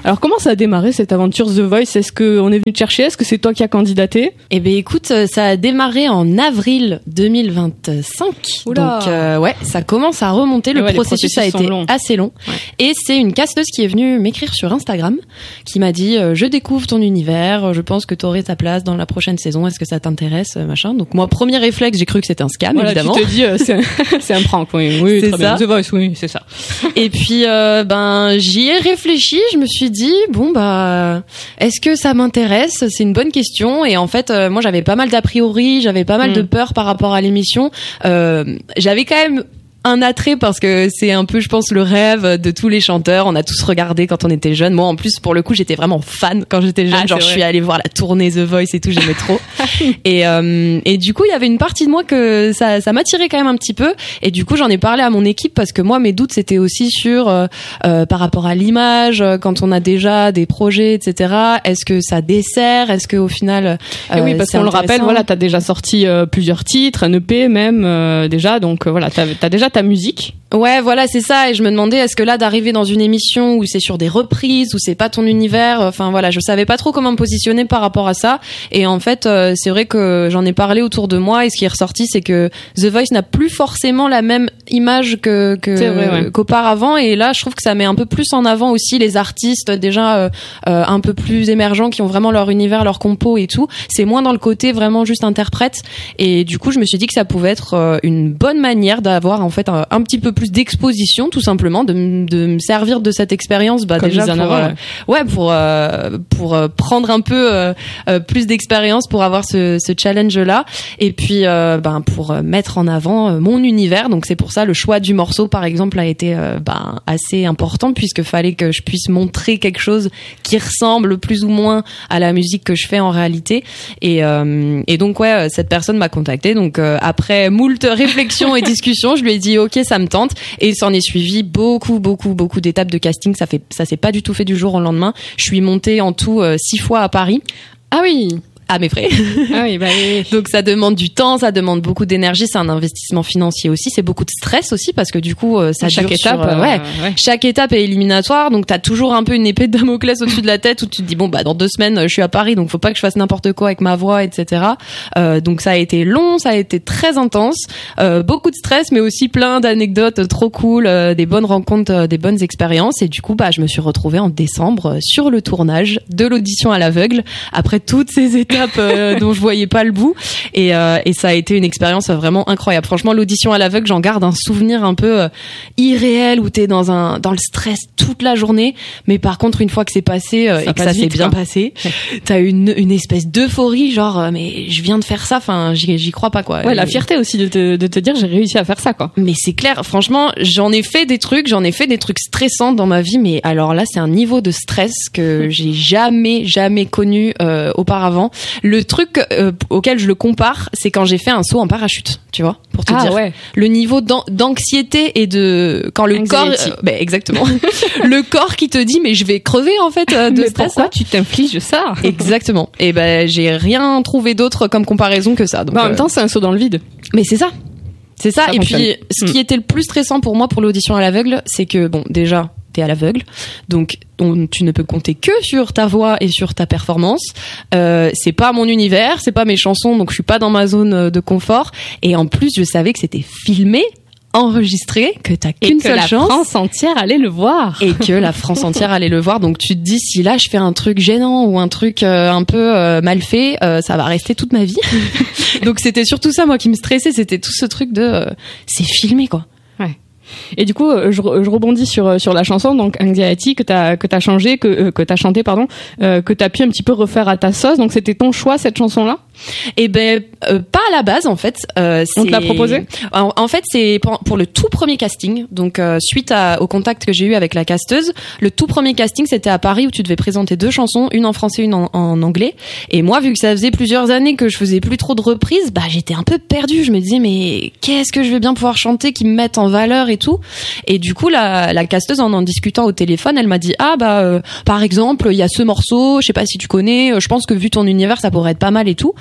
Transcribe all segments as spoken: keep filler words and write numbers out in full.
Alors comment ça a démarré cette aventure The Voice? Est-ce qu'on est venu te chercher? Est-ce que c'est toi qui as candidaté? Eh ben écoute, ça a démarré en avril deux mille vingt-cinq. Oula. Donc euh, ouais, ça commence à remonter. Le ouais, processus, a été longs. assez long. Ouais. Et c'est une casteuse qui est venue m'écrire sur Instagram, qui m'a dit euh, je découvre ton univers, je pense que t'aurais ta place dans la prochaine saison. Est-ce que ça t'intéresse, machin? Donc moi, premier réflexe, j'ai cru que c'était un scam, voilà, évidemment. Tu te dis euh, c'est, un, c'est un prank, oui, oui, c'est très ça. bien. The Voice, oui, c'est ça. Et puis euh, ben j'y ai réfléchi, je me suis dit bon bah est-ce que ça m'intéresse? C'est une bonne question. Et en fait euh, moi j'avais pas mal d'a priori, j'avais pas mal mmh. de peur par rapport à l'émission. Euh, j'avais quand même un attrait parce que c'est un peu, je pense, le rêve de tous les chanteurs. On a tous regardé quand on était jeunes. Moi, en plus, pour le coup, j'étais vraiment fan quand j'étais jeune. Ah, genre, je suis allée voir la tournée The Voice et tout, j'aimais trop. et euh, et du coup, il y avait une partie de moi que ça ça m'attirait quand même un petit peu. Et du coup, j'en ai parlé à mon équipe parce que moi, mes doutes, c'était aussi sur euh, euh, par rapport à l'image, quand on a déjà des projets, et cetera. Est-ce que ça dessert? Est-ce que au final, euh, et oui, parce qu'on le rappelle, voilà, t'as déjà sorti euh, plusieurs titres, un E P même euh, déjà. Donc euh, voilà, t'as, t'as déjà ta musique. Ouais, voilà, c'est ça. Et je me demandais, est-ce que là, d'arriver dans une émission où c'est sur des reprises, où c'est pas ton univers, enfin voilà, je savais pas trop comment me positionner par rapport à ça. Et en fait, euh, c'est vrai que j'en ai parlé autour de moi, et ce qui est ressorti, c'est que The Voice n'a plus forcément la même image que, que vrai, ouais. qu'auparavant. Et là, je trouve que ça met un peu plus en avant aussi les artistes déjà euh, euh, un peu plus émergents, qui ont vraiment leur univers, leur compo et tout. C'est moins dans le côté vraiment juste interprète. Et du coup, je me suis dit que ça pouvait être euh, une bonne manière d'avoir en fait un, un petit peu plus d'exposition, tout simplement, de, de me servir de cette expérience, bah Comme déjà pour, avant, euh, ouais, pour euh, pour euh, prendre un peu euh, euh, plus d'expérience, pour avoir ce, ce challenge là, et puis euh, ben pour mettre en avant euh, mon univers. Donc c'est pour ça le choix du morceau, par exemple, a été euh, ben assez important, puisque fallait que je puisse montrer quelque chose qui ressemble plus ou moins à la musique que je fais en réalité. Et euh, et donc ouais, cette personne m'a contactée. Donc euh, après moult réflexions et discussions, je lui ai dit ok, ça me tente. Et il s'en est suivi beaucoup, beaucoup, beaucoup d'étapes de casting. Ça fait, ça s'est pas du tout fait du jour au lendemain. Je suis montée en tout euh, six fois à Paris. Ah oui. À mes frais. Ah oui, bah oui. Donc ça demande du temps, ça demande beaucoup d'énergie, c'est un investissement financier aussi, c'est beaucoup de stress aussi, parce que du coup ça chaque dure étape, sur, euh, ouais, ouais. chaque étape est éliminatoire, donc t'as toujours un peu une épée de Damoclès au-dessus de la tête où tu te dis bon bah dans deux semaines je suis à Paris, donc faut pas que je fasse n'importe quoi avec ma voix, et cetera. Euh, donc ça a été long, ça a été très intense, euh, beaucoup de stress, mais aussi plein d'anecdotes trop cool, euh, des bonnes rencontres, euh, des bonnes expériences. Et du coup bah je me suis retrouvée en décembre sur le tournage de l'audition à l'aveugle, après toutes ces étapes euh, dont je voyais pas le bout, et, euh, et ça a été une expérience vraiment incroyable. Franchement, l'audition à l'aveugle, j'en garde un souvenir un peu euh, irréel, où t'es dans un dans le stress toute la journée, mais par contre une fois que c'est passé euh, et que ça vite, s'est bien quoi. passé, t'as une une espèce d'euphorie, genre euh, mais je viens de faire ça, enfin j'y, j'y crois pas quoi. Ouais, et, la fierté aussi de te de te dire j'ai réussi à faire ça quoi. Mais c'est clair, franchement, j'en ai fait des trucs, j'en ai fait des trucs stressants dans ma vie, mais alors là c'est un niveau de stress que j'ai jamais jamais connu euh, auparavant. Le truc Euh, auquel je le compare, c'est quand j'ai fait un saut en parachute, tu vois, pour te ah, dire ouais. le niveau d'an- d'anxiété et de quand le Anxiety. corps, euh, bah, exactement, le corps qui te dit mais je vais crever en fait euh, de mais stress. Pourquoi tu t'infliges ça? Exactement. Et ben j'ai rien trouvé d'autre comme comparaison que ça. Donc, bah, en euh... même temps, c'est un saut dans le vide. Mais c'est ça. C'est ça. ça et fonctionne. puis ce qui était le plus stressant pour moi pour l'audition à l'aveugle, c'est que bon déjà t'es à l'aveugle, donc on, tu ne peux compter que sur ta voix et sur ta performance. Euh, c'est pas mon univers, c'est pas mes chansons, donc je suis pas dans ma zone de confort. Et en plus, je savais que c'était filmé, enregistré, que t'as qu'une et que seule la chance. France entière allait le voir. Et que la France entière allait le voir. Donc tu te dis, si là je fais un truc gênant ou un truc euh, un peu euh, mal fait, euh, ça va rester toute ma vie. Donc c'était surtout ça, moi, qui me stressait. C'était tout ce truc de euh, c'est filmé, quoi. Ouais. Et du coup, je, je rebondis sur sur la chanson, donc Anxiety, que t'as que t'as changé, que euh, que t'as chanté, pardon, euh, que t'as pu un petit peu refaire à ta sauce. Donc c'était ton choix, cette chanson-là? Eh ben euh, pas à la base en fait. Euh, On te l'a proposé? En, en fait, c'est pour, pour le tout premier casting. Donc euh, suite à, au contact que j'ai eu avec la casteuse, le tout premier casting c'était à Paris, où tu devais présenter deux chansons, une en français, une en, en anglais. Et moi, vu que ça faisait plusieurs années que je faisais plus trop de reprises, bah j'étais un peu perdue. Je me disais mais qu'est-ce que je vais bien pouvoir chanter qui me mette en valeur et tout. Et du coup la, la casteuse, en en discutant au téléphone, elle m'a dit ah bah euh, par exemple il y a ce morceau, je sais pas si tu connais, je pense que vu ton univers ça pourrait être pas mal et tout.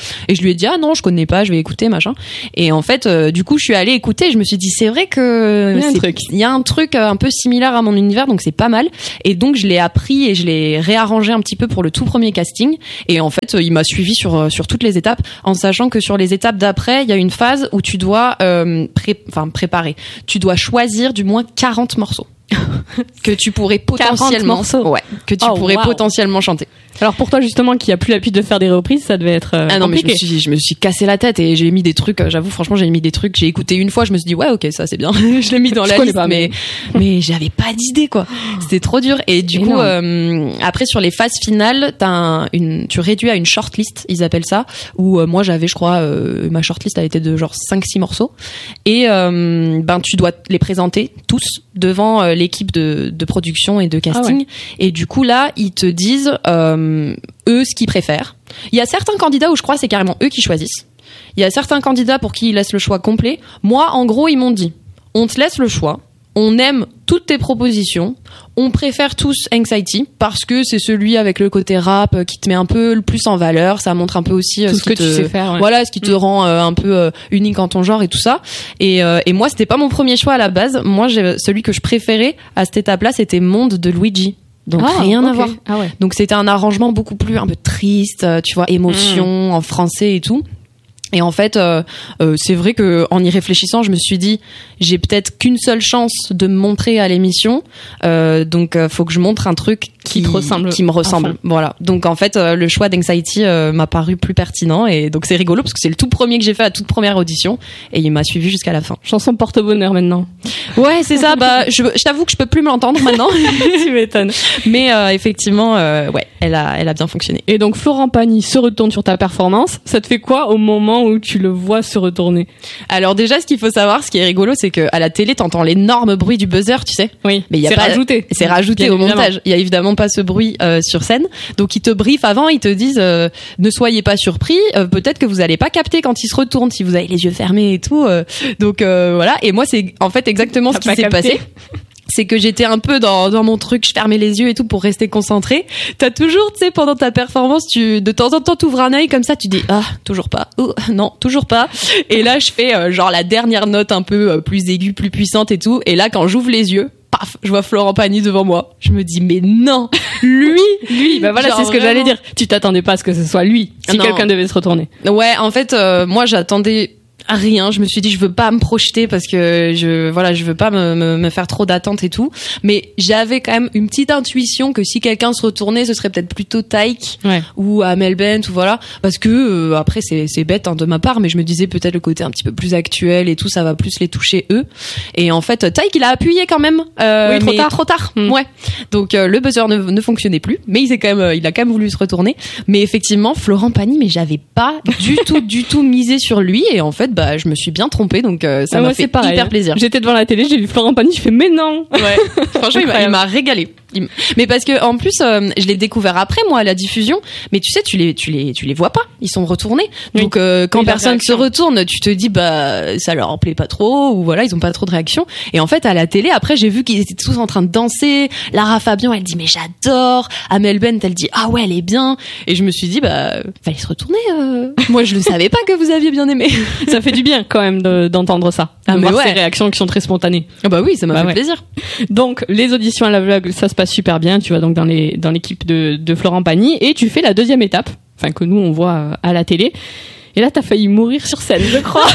Et je lui ai dit ah non, je connais pas, je vais écouter machin. Et en fait, euh, du coup, je suis allée écouter. Et je me suis dit c'est vrai que il y a un truc, il y a un truc un peu similaire à mon univers, donc c'est pas mal. Et donc je l'ai appris et je l'ai réarrangé un petit peu pour le tout premier casting. Et en fait, il m'a suivi sur sur toutes les étapes, en sachant que sur les étapes d'après, il y a une phase où tu dois euh, pré- enfin préparer. Tu dois choisir du moins quarante morceaux que tu pourrais potentiellement ouais, que tu oh, pourrais wow. potentiellement chanter. Alors pour toi justement qui a plus l'habitude de faire des reprises, ça devait être euh, ah non compliqué. mais je me suis je me suis cassé la tête et j'ai mis des trucs, j'avoue franchement j'ai mis des trucs, j'ai écouté une fois, je me suis dit ouais OK, ça c'est bien. Je l'ai mis dans la liste, pas, mais mais, mais j'avais pas d'idée quoi. C'était trop dur. Et du Énorme. coup euh, après sur les phases finales, t'as un, une tu réduis à une shortlist, ils appellent ça, où euh, moi j'avais je crois euh, ma shortlist a été de genre cinq six morceaux et euh, ben tu dois les présenter tous devant euh, l'équipe de de production et de casting. Ah ouais. Et du coup là, ils te disent euh, eux ce qu'ils préfèrent. Il y a certains candidats où je crois c'est carrément eux qui choisissent. Il y a certains candidats pour qui ils laissent le choix complet. Moi, en gros, ils m'ont dit on te laisse le choix. On aime toutes tes propositions. On préfère tous Anxiety parce que c'est celui avec le côté rap qui te met un peu le plus en valeur. Ça montre un peu aussi tout ce, ce que te, tu sais faire. Ouais. Voilà, ce qui te mmh. rend euh, un peu euh, unique en ton genre et tout ça. Et, euh, et moi, c'était pas mon premier choix à la base. Moi, j'ai, celui que je préférais à cette étape-là, c'était Monde de Luigi. Donc ah, rien okay. à voir. Ah ouais. Donc c'était un arrangement beaucoup plus un peu triste, tu vois, émotion mmh. en français et tout. Et en fait, euh, euh, c'est vrai que en y réfléchissant, je me suis dit, j'ai peut-être qu'une seule chance de me montrer à l'émission, euh, donc euh, faut que je montre un truc qui, qui te ressemble, qui me ressemble. Voilà. Donc en fait, euh, le choix d'Anxiety euh, m'a paru plus pertinent et donc c'est rigolo parce que c'est le tout premier que j'ai fait à toute première audition et il m'a suivi jusqu'à la fin. Chanson porte-bonheur maintenant. Ouais, c'est ça. Bah, je, je t'avoue que je peux plus me l'entendre maintenant. Tu m'étonnes. Mais euh, effectivement, euh, ouais, elle a, elle a bien fonctionné. Et donc Florent Pagny se retourne sur ta performance. Ça te fait quoi au moment où tu le vois se retourner? Alors déjà, ce qu'il faut savoir, ce qui est rigolo, c'est que à la télé, t'entends l'énorme bruit du buzzer, tu sais. Oui. Mais il y a c'est pas, rajouté. C'est rajouté Bien au évidemment. montage. Il y a évidemment pas ce bruit euh, sur scène. Donc ils te briefent avant, ils te disent euh, ne soyez pas surpris. Euh, peut-être que vous allez pas capter quand il se retourne si vous avez les yeux fermés et tout. Euh, donc euh, voilà. Et moi, c'est en fait exactement T'as ce qui pas s'est capté passé. C'est que j'étais un peu dans dans mon truc, je fermais les yeux et tout pour rester concentrée. T'as toujours, tu sais, pendant ta performance, tu de temps en temps t'ouvres un œil comme ça, tu dis ah toujours pas, oh non toujours pas. Et là je fais euh, genre la dernière note un peu euh, plus aiguë, plus puissante et tout. Et là quand j'ouvre les yeux, paf, je vois Florent Pagny devant moi. Je me dis mais non, lui, lui, bah voilà, genre c'est ce que vraiment... j'allais dire. Tu t'attendais pas à ce que ce soit lui si non. quelqu'un devait se retourner. Ouais, en fait, euh, moi j'attendais rien, je me suis dit je veux pas me projeter parce que je voilà je veux pas me, me, me faire trop d'attentes et tout, mais j'avais quand même une petite intuition que si quelqu'un se retournait ce serait peut-être plutôt Taïk ouais. ou Amel Bent ou voilà, parce que euh, après c'est c'est bête hein, de ma part, mais je me disais peut-être le côté un petit peu plus actuel et tout, ça va plus les toucher eux. Et en fait Taïk il a appuyé quand même euh, oui, trop mais tard trop tard mmh. ouais, donc euh, le buzzer ne, ne fonctionnait plus, mais il s'est quand même euh, il a quand même voulu se retourner. Mais effectivement Florent Pagny, mais j'avais pas du tout du tout misé sur lui et en fait bah je me suis bien trompée, donc euh, ça ah, m'a moi, fait pareil, hyper plaisir. J'étais devant la télé, j'ai vu Florent Pagny, je fais mais non. Ouais. Franchement il m'a, il m'a régalé. Il... Mais parce que en plus euh, je l'ai découvert après moi à la diffusion, mais tu sais tu les tu les tu les vois pas, ils sont retournés. Donc oui. euh, quand oui, personne se retourne, tu te dis bah ça leur plaît pas trop ou voilà, ils ont pas trop de réaction. Et en fait à la télé après j'ai vu qu'ils étaient tous en train de danser. Lara Fabian elle dit mais j'adore. Amel Bent elle dit ah ouais elle est bien. Et je me suis dit bah fallait se retourner. Euh... Moi je le savais pas que vous aviez bien aimé. Ça fait du bien quand même de, d'entendre ça, de ah, voir ouais. ces réactions qui sont très spontanées. Ah bah oui ça m'a bah fait ouais. plaisir. Donc les auditions à l'aveugle ça se passe super bien, tu vas donc dans les dans l'équipe de de Florent Pagny et tu fais la deuxième étape, enfin que nous on voit à la télé. Et là, t'as failli mourir sur scène, je crois.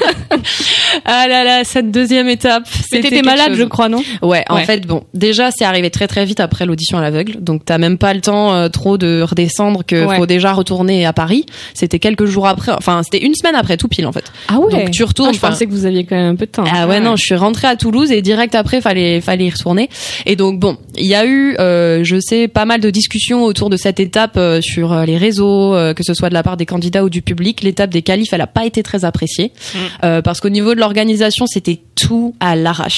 Ah là là, cette deuxième étape. C'était t'étais malade, chose. Je crois, non? Ouais, en ouais. fait, bon, déjà, c'est arrivé très très vite après l'audition à l'aveugle. Donc, t'as même pas le temps euh, trop de redescendre que ouais. faut déjà retourner à Paris. C'était quelques jours après, enfin, c'était une semaine après tout pile, en fait. Ah ouais. Donc, tu retournes. Ah, je pensais que vous aviez quand même un peu de temps. Ah ouais, ouais. non, je suis rentrée à Toulouse et direct après, fallait, fallait y retourner. Et donc, bon, il y a eu, euh, je sais, pas mal de discussions autour de cette étape euh, sur euh, les réseaux, euh, que ce soit de la part des candidats ou du public. L'étape des qualifs, elle a pas été très appréciée mmh. euh, parce qu'au niveau de l'organisation c'était tout à l'arrache.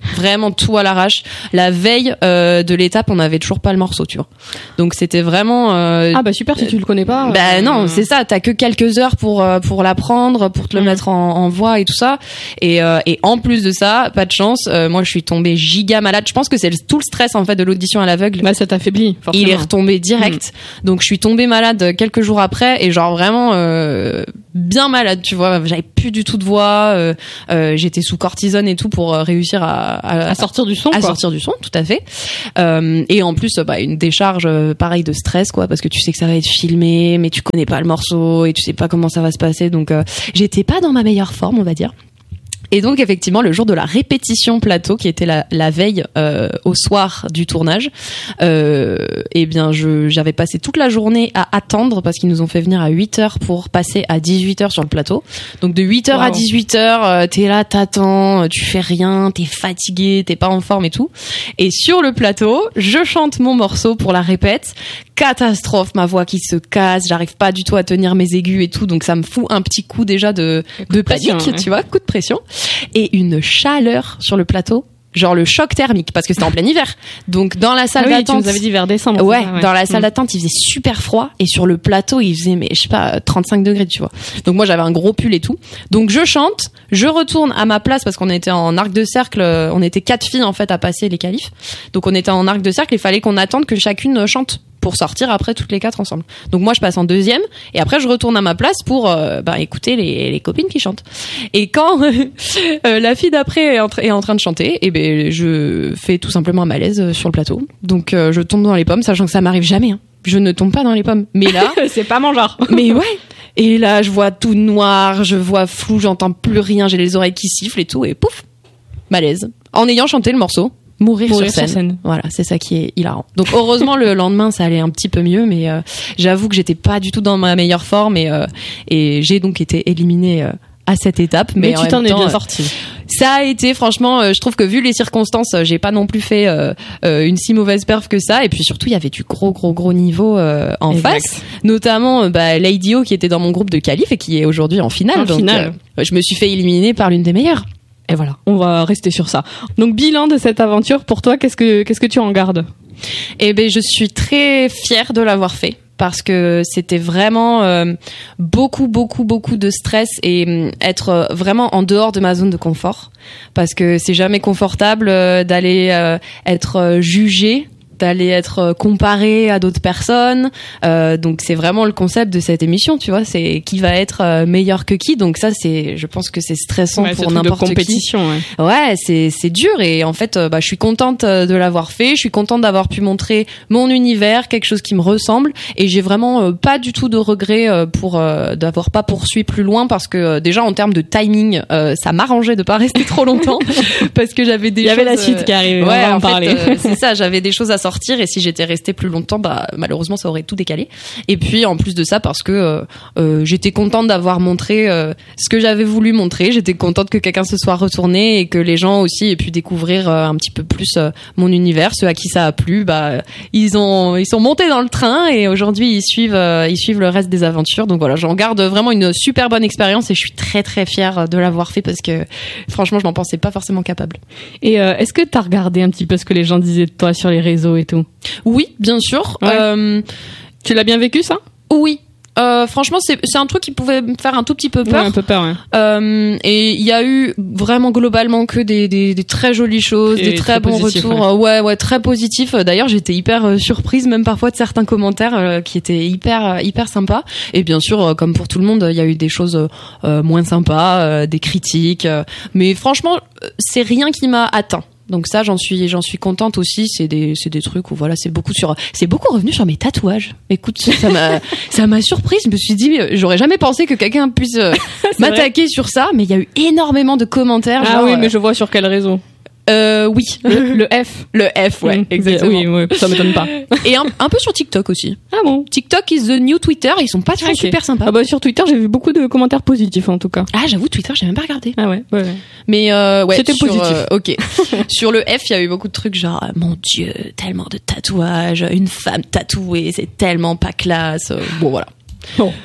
Vraiment tout à l'arrache. La veille euh, de l'étape, on n'avait toujours pas le morceau, tu vois. Donc c'était vraiment. Euh, ah bah super si tu le connais pas. Bah euh... non, c'est ça. T'as que quelques heures pour euh, pour l'apprendre, pour te le mmh. mettre en, en voix et tout ça. Et euh, et en plus de ça, pas de chance. Euh, moi, je suis tombée giga malade. Je pense que c'est le, tout le stress en fait de l'audition à l'aveugle. Bah ça t'affaiblit. Forcément. Il est retombé direct. Mmh. Donc je suis tombée malade quelques jours après et genre vraiment euh, bien malade, tu vois. J'avais plus du tout de voix. Euh, euh, j'étais sous cortisone et tout pour euh, réussir à À, à sortir du son à quoi. sortir du son, tout à fait. Euh, et en plus bah une décharge euh, pareil de stress quoi, parce que tu sais que ça va être filmé mais tu connais pas le morceau et tu sais pas comment ça va se passer, donc euh, j'étais pas dans ma meilleure forme, on va dire. Et donc effectivement le jour de la répétition plateau qui était la, la veille euh, au soir du tournage, euh, eh bien je j'avais passé toute la journée à attendre parce qu'ils nous ont fait venir à huit heures pour passer à dix-huit heures sur le plateau. Donc de huit heures wow. à dix-huit heures, euh, t'es là, t'attends, tu fais rien, t'es fatigué, t'es pas en forme et tout. Et sur le plateau, je chante mon morceau pour la répète. Catastrophe, ma voix qui se casse, j'arrive pas du tout à tenir mes aigus et tout, donc ça me fout un petit coup déjà de, de, de panique, pression, ouais. tu vois, coup de pression. Et une chaleur sur le plateau, genre le choc thermique, parce que c'était en plein hiver. Donc dans la salle ah oui, d'attente, tu nous avais dit vers décembre. Ouais, ça, ouais. dans la salle mmh. d'attente, il faisait super froid et sur le plateau, il faisait mais je sais pas trente-cinq degrés, tu vois. Donc moi j'avais un gros pull et tout. Donc je chante, je retourne à ma place parce qu'on était en arc de cercle, on était quatre filles en fait à passer les qualifs. Donc on était en arc de cercle, il fallait qu'on attende que chacune chante pour sortir après toutes les quatre ensemble. Donc moi je passe en deuxième et après je retourne à ma place pour euh, bah, écouter les, les copines qui chantent. Et quand euh, la fille d'après est en, tra- est en train de chanter, et ben je fais tout simplement un malaise sur le plateau. Donc euh, je tombe dans les pommes, sachant que ça m'arrive jamais. Hein. Je ne tombe pas dans les pommes. Mais là, c'est pas mon genre. Mais ouais. Et là je vois tout noir, je vois flou, j'entends plus rien, j'ai les oreilles qui sifflent et tout, et pouf, malaise. En ayant chanté le morceau. Mourir, Mourir sur, scène. sur scène. Voilà, c'est ça qui est hilarant. Donc heureusement le lendemain ça allait un petit peu mieux, mais euh, j'avoue que j'étais pas du tout dans ma meilleure forme et euh, et j'ai donc été éliminée euh, à cette étape. Mais, mais tu t'en es bien sortie. Ça a été franchement, euh, je trouve que vu les circonstances, euh, j'ai pas non plus fait euh, euh, une si mauvaise perf que ça. Et puis surtout il y avait du gros gros gros niveau euh, en exact. face, notamment euh, bah, Lady O qui était dans mon groupe de qualif et qui est aujourd'hui en finale. En donc finale. Euh, je me suis fait éliminer par l'une des meilleures. Et voilà, on va rester sur ça. Donc bilan de cette aventure pour toi, qu'est-ce que qu'est-ce que tu en gardes ? Eh ben je suis très fière de l'avoir fait parce que c'était vraiment euh, beaucoup beaucoup beaucoup de stress et euh, être vraiment en dehors de ma zone de confort parce que c'est jamais confortable euh, d'aller euh, être euh, jugé, d'aller être comparé à d'autres personnes, euh, donc c'est vraiment le concept de cette émission, tu vois, c'est qui va être euh, meilleur que qui, donc ça c'est, je pense que c'est stressant ouais, pour n'importe de compétition, qui. Ouais, ouais c'est c'est dur et en fait euh, bah je suis contente de l'avoir fait, je suis contente d'avoir pu montrer mon univers, quelque chose qui me ressemble et j'ai vraiment euh, pas du tout de regrets euh, pour euh, d'avoir pas poursuivi plus loin parce que euh, déjà en termes de timing, euh, ça m'arrangeait de pas rester trop longtemps parce que j'avais des il y choses, avait la suite qui arrivait, ouais, on va en, en parler. Fait, euh, c'est ça, j'avais des choses à sortir et si j'étais restée plus longtemps bah malheureusement ça aurait tout décalé et puis en plus de ça parce que euh, euh, j'étais contente d'avoir montré euh, ce que j'avais voulu montrer, j'étais contente que quelqu'un se soit retourné et que les gens aussi aient pu découvrir euh, un petit peu plus euh, mon univers, ceux à qui ça a plu bah ils ont ils sont montés dans le train et aujourd'hui ils suivent euh, ils suivent le reste des aventures, donc voilà, j'en garde vraiment une super bonne expérience et je suis très très fière de l'avoir fait parce que franchement je m'en pensais pas forcément capable. Et euh, est-ce que t'as regardé un petit peu ce que les gens disaient de toi sur les réseaux et tout? Oui, bien sûr. Ouais. Euh, tu l'as bien vécu ça? Oui. Euh, franchement, c'est c'est un truc qui pouvait me faire un tout petit peu peur. Ouais, un peu peur, ouais. Euh, et il y a eu vraiment globalement que des des, des très jolies choses, et des très, très bons retours. Ouais. ouais, ouais, très positifs. D'ailleurs, j'étais hyper euh, surprise, même parfois de certains commentaires euh, qui étaient hyper euh, hyper sympas. Et bien sûr, euh, comme pour tout le monde, il y a eu des choses euh, moins sympas, euh, des critiques. Euh, mais franchement, c'est rien qui m'a atteint. Donc ça, j'en suis, j'en suis contente aussi. C'est des, c'est des trucs où voilà, c'est beaucoup sur, c'est beaucoup revenu sur mes tatouages. Écoute, ça m'a, ça m'a surprise. Je me suis dit, j'aurais jamais pensé que quelqu'un puisse euh, m'attaquer vrai sur ça, mais il y a eu énormément de commentaires. Ah genre, oui, mais je vois sur quel réseau. Euh, oui. Le, le F. Le F, ouais, mmh, exactement. Oui, oui, ça m'étonne pas. Et un, un peu sur TikTok aussi. Ah bon? TikTok is the new Twitter. Ils sont pas très okay. super sympas. Ah bah, sur Twitter, j'ai vu beaucoup de commentaires positifs, en tout cas. Ah, j'avoue, Twitter, j'ai même pas regardé. Ah ouais, ouais, ouais. Mais, euh, ouais. C'était sur, positif. Euh, ok. Sur le F, il y a eu beaucoup de trucs genre, mon Dieu, tellement de tatouages, une femme tatouée, c'est tellement pas classe. Bon, voilà. Bon.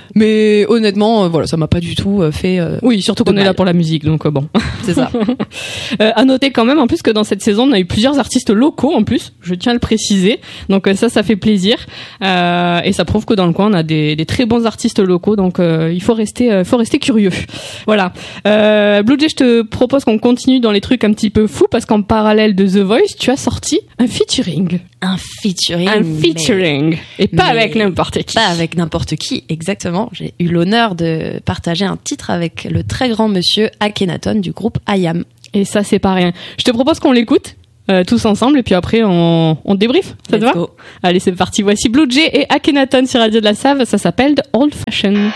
Mais honnêtement, euh, voilà, ça m'a pas du tout euh, fait. Euh, oui, surtout qu'on mal. est là pour la musique, donc euh, bon. C'est ça. euh, à noter quand même, en plus que dans cette saison, on a eu plusieurs artistes locaux en plus. Je tiens à le préciser. Donc euh, ça, ça fait plaisir. Euh, et ça prouve que dans le coin, on a des, des très bons artistes locaux. Donc euh, il faut rester, euh, faut rester curieux. Voilà. Euh, Blue Jay, je te propose qu'on continue dans les trucs un petit peu fous parce qu'en parallèle de The Voice, tu as sorti un featuring. Un featuring. Un featuring. Mais... Et pas mais... avec n'importe qui. Pas avec n'importe qui, exactement. J'ai eu l'honneur de partager un titre avec le très grand monsieur Akhenaton du groupe I A M. Et ça, c'est pas rien. Je te propose qu'on l'écoute euh, tous ensemble et puis après on, on débrief. Ça te va ? Allez, c'est parti. Voici Blue Jay et Akhenaton sur Radio de la Save. Ça s'appelle The Old Fashion.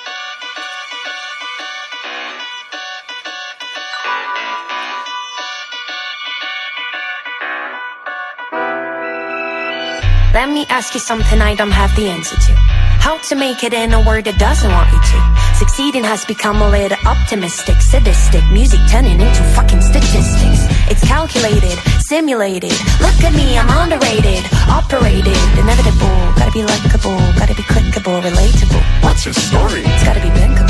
Let me ask you something I don't have the answer to. How to make it in a world that doesn't want you to. Succeeding has become a little optimistic, sadistic. Music turning into fucking statistics. It's calculated, simulated. Look at me, I'm underrated, operated, inevitable. Gotta be likable, gotta be clickable, relatable. What's your story? It's gotta be bankable.